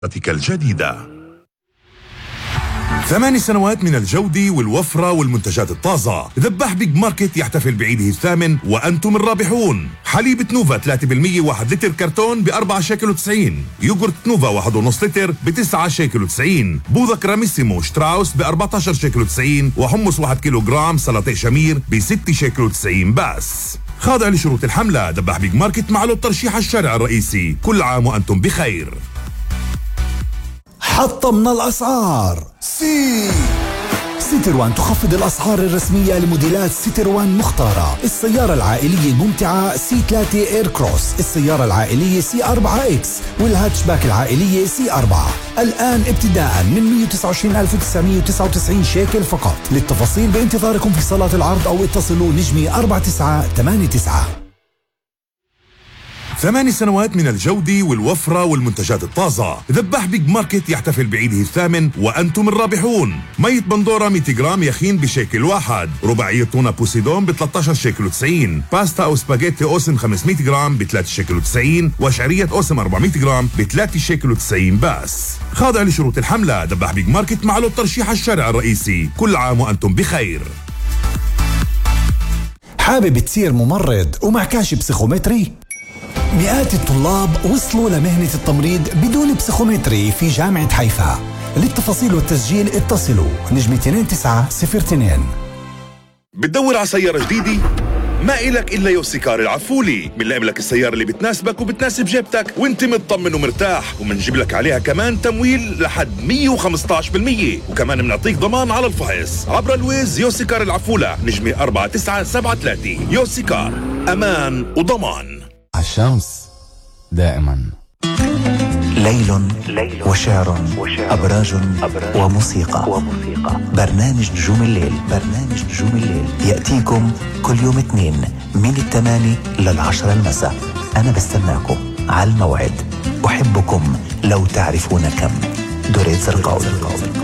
الجديدة. 8 سنوات من الجودة والوفرة والمنتجات الطازة. ذباح بيج ماركت يحتفل بعيده الثامن وأنتم الرابحون. حليب نوفا 3% 1 لتر كرتون ب4 شيكل و90. يوغورت نوفا 1.5 لتر ب9 شيكل و90. بوظة راميسيمو شتراوس ب14 شيكل و90. وحمص 1 كيلو جرام سلطة شمير ب6 شيكل و90 بس. خاضع لشروط الحملة. ذباح بيج ماركت معه ترشيح الشارع الرئيسي. كل عام وأنتم بخير. حطمنا الأسعار. سيتروان تخفض الأسعار الرسمية لموديلات سيتروان مختارة. السيارة العائلية الممتعة C3 اير كروس، السيارة العائلية C4X، والهاتشباك العائلية C4 الآن ابتداء من 129,999 شيكل فقط. للتفاصيل بانتظاركم في صالات العرض أو اتصلوا نجمي 4989. 8 سنوات من الجودة والوفرة والمنتجات الطازة. ذباح بيج ماركت يحتفل بعيده الثامن وأنتم الرابحون. مية بندورة 100 جرام يخين بشيكل واحد. رباعية تونة بوسيدون ب13 شيكل و90. باستا أو سباجيتي أوسم 500 جرام ب3 شيكل و90. وشعرية أوسم 400 جرام ب3 شيكل و90 بس. خاضع لشروط الحملة. ذباح بيج ماركت معه ترشيح الشارع الرئيسي. كل عام وأنتم بخير. حابب تصير ممرض ومع كاش بسيخومتري؟ مئات الطلاب وصلوا لمهنة التمريض بدون بسيخومتري في جامعة حيفا. للتفاصيل والتسجيل اتصلوا نجمي 2902. بتدور على سيارة جديدة؟ ما إلك إلا يوسيكار العفولي. منلاقي لك السيارة اللي بتناسبك وبتناسب جيبتك وانت مطمن ومرتاح، ومنجيب لك عليها كمان تمويل لحد 115%، وكمان بنعطيك ضمان على الفحص عبر الويز. يوسيكار العفولة نجمي 4973. يوسيكار، أمان وضمان. الشمس دائما. ليل وشعر أبراج وموسيقى. برنامج نجوم الليل يأتيكم كل يوم اثنين من 8 ل10 المساء. أنا بستناكم على الموعد. أحبكم لو تعرفون كم. دوريت زرقاوي.